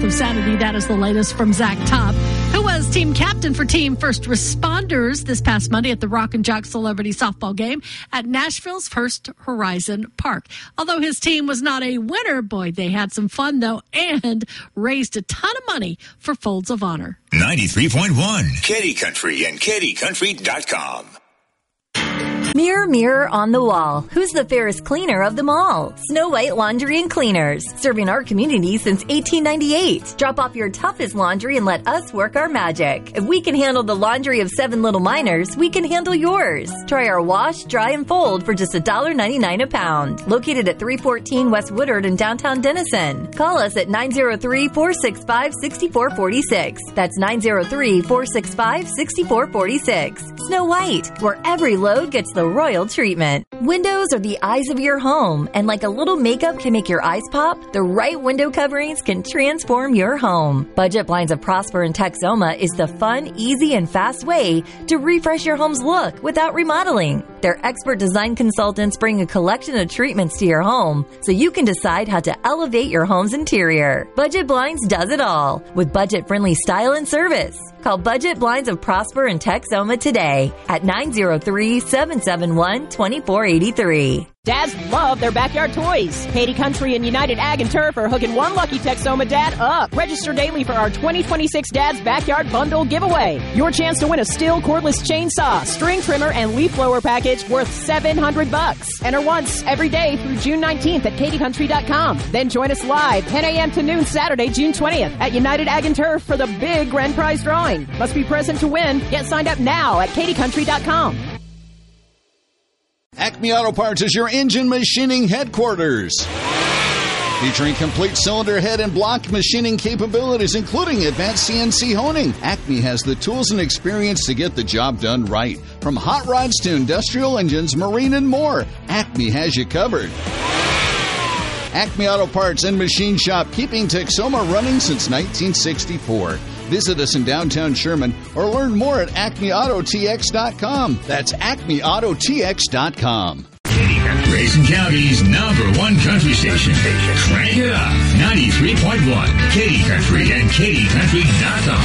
south of Sanity. That is the latest from Zach Topp, who was team captain for Team First Responders this past Monday at the Rock and Jock Celebrity Softball game at Nashville's First Horizon Park. Although his team was not a winner, boy, they had some fun, though, and raised a ton of money for Folds of Honor. 93.1 Katy Country and KatyCountry.com. Mirror, mirror on the wall. Who's the fairest cleaner of them all? Snow White Laundry and Cleaners. Serving our community since 1898. Drop off your toughest laundry and let us work our magic. If we can handle the laundry of 7 little miners, we can handle yours. Try our wash, dry, and fold for just $1.99 a pound. Located at 314 West Woodard in downtown Denison. Call us at 903-465-6446. That's 903-465-6446. Snow White, where every load gets the royal treatment. Windows are the eyes of your home, and like a little makeup can make your eyes pop, the right window coverings can transform your home. Budget Blinds of Prosper in Texoma is the fun, easy, and fast way to refresh your home's look without remodeling. Their expert design consultants bring a collection of treatments to your home so you can decide how to elevate your home's interior. Budget Blinds does it all with budget-friendly style and service. Call Budget Blinds of Prosper in Texoma today at 903-771-2483. Dads love their backyard toys. Katy Country and United Ag and Turf are hooking one lucky Texoma dad up. Register daily for our 2026 Dad's Backyard Bundle giveaway. Your chance to win a Stihl cordless chainsaw, string trimmer, and leaf blower package worth $700. Enter once every day through June 19th at KatyCountry.com. Then join us live 10 a.m. to noon Saturday, June 20th at United Ag and Turf for the big grand prize drawing. Must be present to win. Get signed up now at KatyCountry.com. Acme Auto Parts is your engine machining headquarters. Featuring complete cylinder head and block machining capabilities, including advanced CNC honing. Acme has the tools and experience to get the job done right. From hot rods to industrial engines, marine, and more, Acme has you covered. Acme Auto Parts and Machine Shop, keeping Texoma running since 1964. Visit us in downtown Sherman or learn more at acmeautotx.com. That's acmeautotx.com. Grayson County's #1 country station. Crank it up. 93.1 Katy Country and KatyCountry.com.